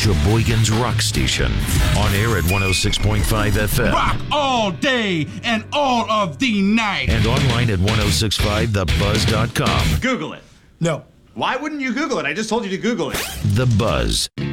Sheboygan's rock station. On air at 106.5 FM. Rock all day and all of the night. And online at 1065thebuzz.com. Google it. No. Why wouldn't you Google it? I just told you to Google it. The Buzz.